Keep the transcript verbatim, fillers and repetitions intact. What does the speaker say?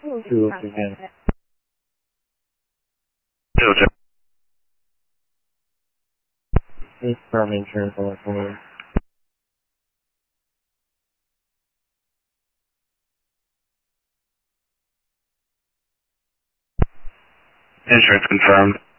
Two oh two again. Two two. Please confirm insurance on that phone. Insurance confirmed.